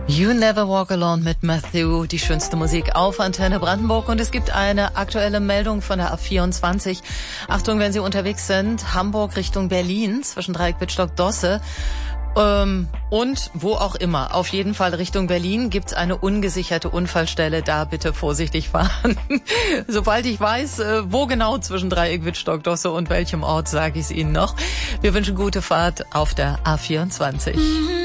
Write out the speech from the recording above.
You Never Walk Alone mit Matthew, die schönste Musik auf Antenne Brandenburg. Und es gibt eine aktuelle Meldung von der A24. Achtung, wenn Sie unterwegs sind, Hamburg Richtung Berlin, zwischen Dreieck Wittstock-Dosse. Und wo auch immer. Auf jeden Fall Richtung Berlin gibt's eine ungesicherte Unfallstelle. Da bitte vorsichtig fahren. Sobald ich weiß, wo genau zwischen Dreieck Wittstock-Dosse und welchem Ort, sage ich es Ihnen noch. Wir wünschen gute Fahrt auf der A24.